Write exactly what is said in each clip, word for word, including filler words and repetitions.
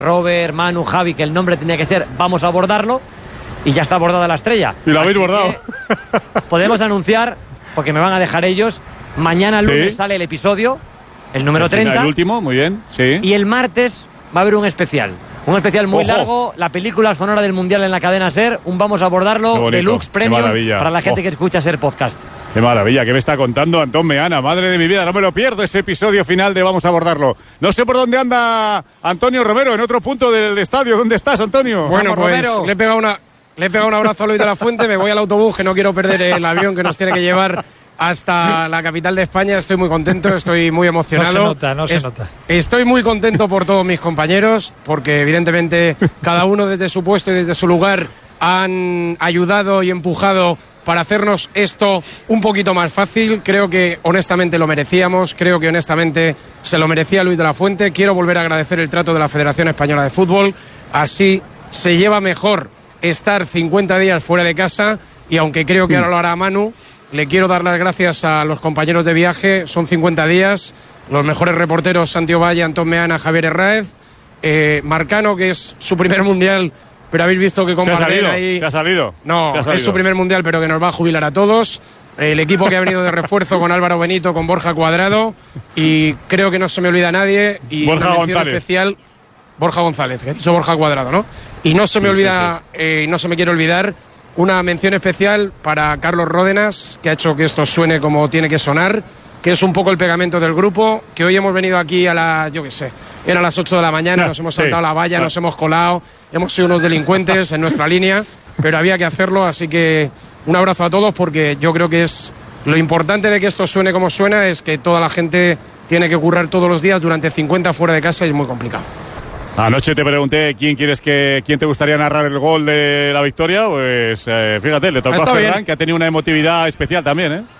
Robert, Manu, Javi, que el nombre tenía que ser Vamos a abordarlo, y ya está abordada la estrella. Y lo habéis bordado. Podemos anunciar, porque me van a dejar ellos, mañana lunes ¿Sí? sale el episodio, el número el treinta. El último, muy bien, sí. Y el martes va a haber un especial. Un especial muy Ojo. largo, la película sonora del Mundial en la cadena SER, un Vamos a abordarlo, deluxe premium para la gente oh. que escucha SER Podcast. Qué maravilla, ¿qué me está contando Antón Meana? Madre de mi vida, no me lo pierdo ese episodio final de Vamos a abordarlo. No sé por dónde anda Antonio Romero, en otro punto del estadio. ¿Dónde estás, Antonio? Bueno, Vamos, pues Romero. le he pegado una, le he pegado un abrazo a Luis de la Fuente, me voy al autobús, que no quiero perder el avión que nos tiene que llevar hasta la capital de España. Estoy muy contento, estoy muy emocionado. No se nota, no se es, nota. Estoy muy contento por todos mis compañeros, porque evidentemente cada uno desde su puesto y desde su lugar han ayudado y empujado para hacernos esto un poquito más fácil. Creo que honestamente lo merecíamos, creo que honestamente se lo merecía Luis de la Fuente. Quiero volver a agradecer el trato de la Federación Española de Fútbol. Así se lleva mejor estar cincuenta días fuera de casa, y aunque creo que ahora lo hará Manu, le quiero dar las gracias a los compañeros de viaje. Son cincuenta días, los mejores reporteros: Santi Ovalle, Antón Meana, Javier Herráez, eh, Marcano, que es su primer mundial, pero habéis visto que con se ha Bardel salido, ahí... se ha salido. No, se ha salido. Es su primer mundial, pero que nos va a jubilar a todos. El equipo que ha venido de refuerzo con Álvaro Benito, con Borja Cuadrado, y creo que no se me olvida nadie. Y Borja una mención González. especial, Borja González, que ha dicho Borja Cuadrado, ¿no? Y no se me sí, olvida, sí, sí. Eh, no se me quiere olvidar, una mención especial para Carlos Ródenas, que ha hecho que esto suene como tiene que sonar, que es un poco el pegamento del grupo, que hoy hemos venido aquí a las, yo qué sé, eran las ocho de la mañana, nos hemos saltado sí. la valla, ah. nos hemos colado, hemos sido unos delincuentes en nuestra línea, pero había que hacerlo, así que un abrazo a todos, porque yo creo que es lo importante de que esto suene como suena, es que toda la gente tiene que currar todos los días durante cincuenta fuera de casa, y es muy complicado. Anoche te pregunté quién quieres que quién te gustaría narrar el gol de la victoria, pues eh, fíjate, le tocó a Ferran, bien. que ha tenido una emotividad especial también, ¿eh?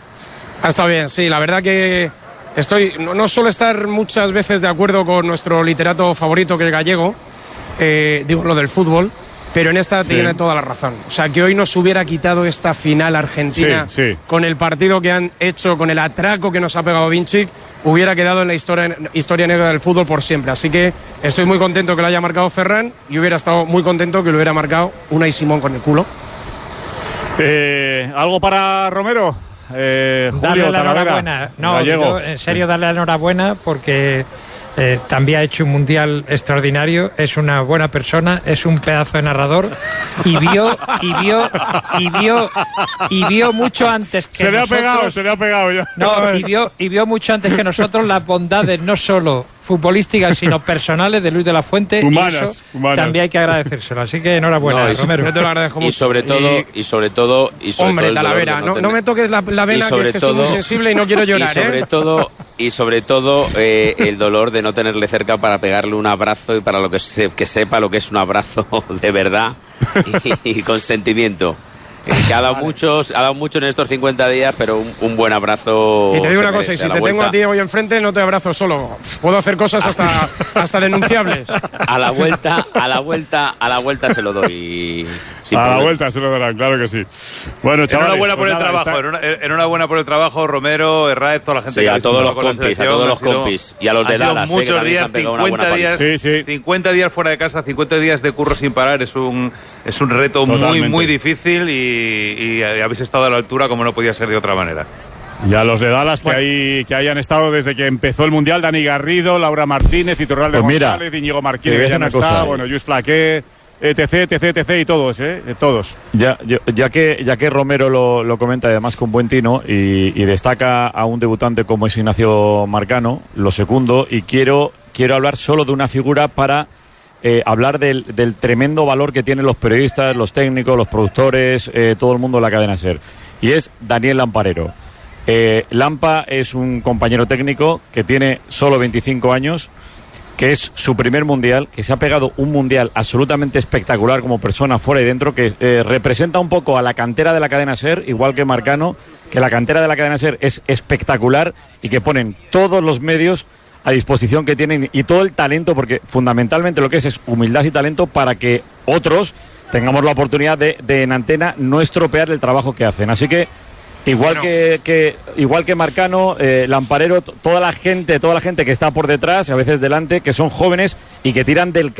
Ha estado bien, sí, la verdad que estoy, no, no suelo estar muchas veces de acuerdo con nuestro literato favorito, que es Gallego, eh, digo lo del fútbol, pero en esta sí. tiene toda la razón. O sea, que hoy nos hubiera quitado esta final argentina sí, sí. con el partido que han hecho, con el atraco que nos ha pegado Vinicic, hubiera quedado en la historia, historia negra del fútbol por siempre. Así que estoy muy contento que lo haya marcado Ferran, y hubiera estado muy contento que lo hubiera marcado Unai Simón con el culo. Eh, ¿Algo para Romero? Eh, Julio, darle la Talavera, enhorabuena. No, Gallego. yo, en serio, darle la enhorabuena, porque eh, también ha hecho un mundial extraordinario, es una buena persona, es un pedazo de narrador, y vio y vio y vio y vio mucho antes que se le nosotros, ha pegado, se le ha pegado ya. No, y vio y vio mucho antes que nosotros las bondades, no solo futbolísticas, sino personales, de Luis de la Fuente. Humanas, y eso humanas. También hay que agradecérselo. Así que enhorabuena, no, y, Romero. Yo te lo agradezco mucho. Y sobre todo, y, y sobre todo, y sobre hombre, todo Talavera, no, no, no me toques la, la vena, que, que todo, estoy muy sensible y no quiero llorar, y sobre ¿eh? todo, y sobre todo eh, el dolor de no tenerle cerca para pegarle un abrazo, y para lo que, se, que sepa lo que es un abrazo de verdad y, y con sentimiento. Que ha dado vale. muchos, ha dado mucho en estos cincuenta días, pero un, un buen abrazo. Y te digo una cosa, y si te vuelta. tengo a ti hoy enfrente, no te abrazo solo. Puedo hacer cosas hasta, hasta denunciables. A la vuelta, a la vuelta, a la vuelta se lo doy. A problema. La vuelta se lo darán, claro que sí. Bueno, chavales, enhorabuena por pues el nada, trabajo, está... enhorabuena por el trabajo, Romero, Herráez, toda la gente sí, que a todos los con la compis, a todos los compis y a los de Dallas, muchos eh, que también días, se han pegado una buena días, sí, sí. cincuenta días fuera de casa, cincuenta días de curro sin parar, es un es un reto Totalmente. muy muy difícil, y, y habéis estado a la altura como no podía ser de otra manera. Y a los de Dallas bueno. que, hay, que hayan estado desde que empezó el Mundial: Dani Garrido, Laura Martínez, Iturralde pues González, Íñigo Martínez, que ya no está, cosa, bueno, Lluís Flaqué, etc, etc, etc, y todos, ¿eh? Todos. Ya, yo, ya, que, ya que Romero lo, lo comenta, además con buen tino, y, y destaca a un debutante como es Ignacio Marcano, lo segundo, y quiero, quiero hablar solo de una figura para eh, hablar del, del tremendo valor que tienen los periodistas, los técnicos, los productores, eh, todo el mundo de la cadena SER, y es Daniel Lamparero. Eh, Lampa es un compañero técnico que tiene solo veinticinco años, que es su primer mundial, que se ha pegado un mundial absolutamente espectacular como persona fuera y dentro, que eh, representa un poco a la cantera de la cadena SER, igual que Marcano, que la cantera de la cadena SER es espectacular y que ponen todos los medios a disposición que tienen y todo el talento, porque fundamentalmente lo que es es humildad y talento para que otros tengamos la oportunidad de, de en antena no estropear el trabajo que hacen. Así que Igual Bueno. que, que igual que Marcano, eh, Lamparero, t- toda la gente, toda la gente que está por detrás, a veces delante, que son jóvenes y que tiran del